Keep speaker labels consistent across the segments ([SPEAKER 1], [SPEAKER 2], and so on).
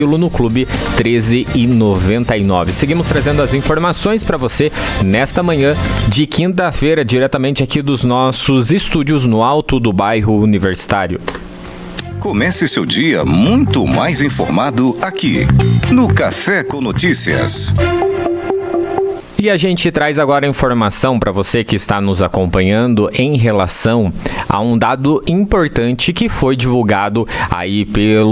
[SPEAKER 1] no Clube 13,99. Seguimos trazendo as informações para você nesta manhã de quinta-feira, diretamente aqui dos nossos estúdios no alto do bairro Universitário.
[SPEAKER 2] Comece seu dia muito mais informado aqui, no Café com Notícias.
[SPEAKER 1] E a gente traz agora a informação para você que está nos acompanhando em relação a um dado importante que foi divulgado aí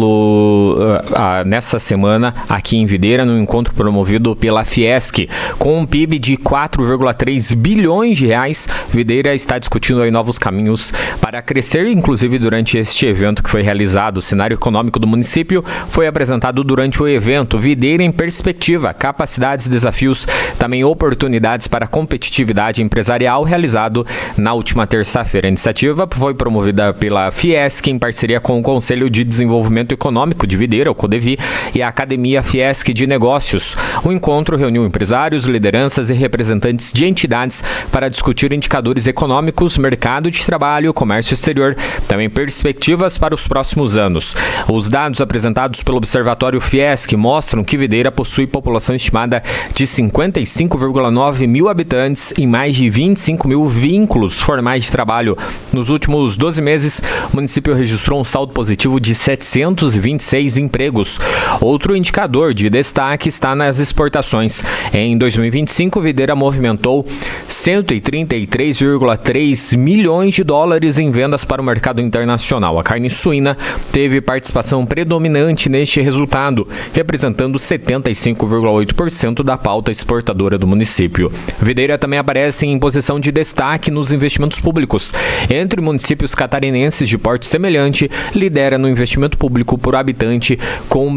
[SPEAKER 1] nessa semana aqui em Videira, no encontro promovido pela Fiesc. Com um PIB de 4,3 bilhões de reais, Videira está discutindo aí novos caminhos para crescer, inclusive durante este evento que foi realizado. O cenário econômico do município foi apresentado durante o evento Videira em Perspectiva, Capacidades, Desafios, também oportunidades para competitividade empresarial, realizado na última terça-feira. A iniciativa foi promovida pela Fiesc em parceria com o Conselho de Desenvolvimento Econômico de Videira, o CODEVI, e a Academia Fiesc de Negócios. O encontro reuniu empresários, lideranças e representantes de entidades para discutir indicadores econômicos, mercado de trabalho, comércio exterior, também perspectivas para os próximos anos. Os dados apresentados pelo Observatório Fiesc mostram que Videira possui população estimada de 55,9 mil habitantes e mais de 25 mil vínculos formais de trabalho. Nos últimos 12 meses, o município registrou um saldo positivo de 726 empregos. Outro indicador de destaque está nas exportações. Em 2025, Videira movimentou 133,3 milhões de dólares em vendas para o mercado internacional. A carne suína teve participação predominante neste resultado, representando 75,8% da pauta exportadora do município. Videira também aparece em posição de destaque nos investimentos públicos. Entre municípios catarinenses de porte semelhante, lidera no investimento público por habitante com R$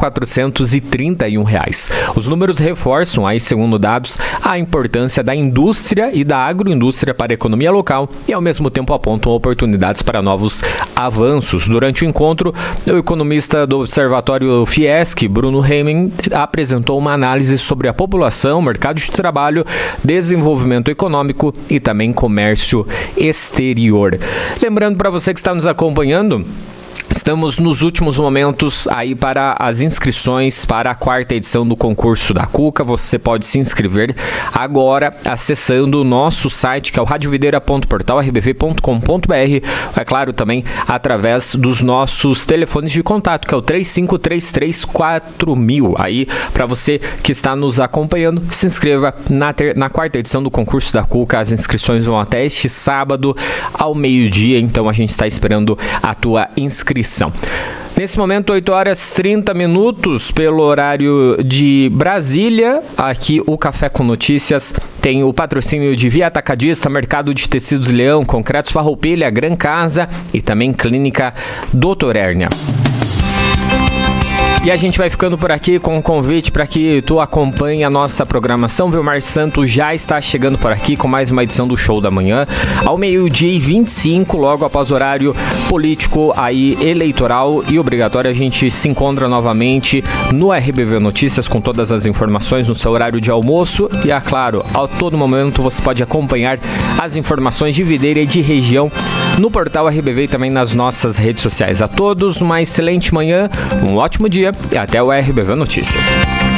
[SPEAKER 1] 1.431. Os números reforçam, aí, segundo dados, a importância da indústria e da agroindústria para a economia local e, ao mesmo tempo, apontam oportunidades para novos avanços. Durante o encontro, o economista do Observatório Fiesc, Bruno Heimann, apresentou uma análise sobre a população, mercado de trabalho, desenvolvimento econômico e também comércio exterior. Lembrando para você que está nos acompanhando, estamos nos últimos momentos aí para as inscrições para a 4ª edição do concurso da Cuca. Você pode se inscrever agora acessando o nosso site, que é o radiovideira.portalrbv.com.br. É claro, também através dos nossos telefones de contato, que é o 35334000. Aí, para você que está nos acompanhando, se inscreva na 4ª edição do concurso da Cuca. As inscrições vão até este sábado ao meio-dia, então a gente está esperando a tua inscrição. Nesse momento, 8h30 pelo horário de Brasília. Aqui o Café com Notícias tem o patrocínio de Via Atacadista, Mercado de Tecidos Leão, Concretos Farroupilha, Gran Casa e também Clínica Dr. Hérnia. E a gente vai ficando por aqui com um convite para que tu acompanhe a nossa programação. Vilmar Santos já está chegando por aqui com mais uma edição do Show da Manhã, ao 12h25, logo após o horário político aí eleitoral e obrigatório. A gente se encontra novamente no RBV Notícias com todas as informações no seu horário de almoço. E, é claro, a todo momento você pode acompanhar as informações de Videira e de região no portal RBV e também nas nossas redes sociais. A todos uma excelente manhã, um ótimo dia e até o RBV Notícias.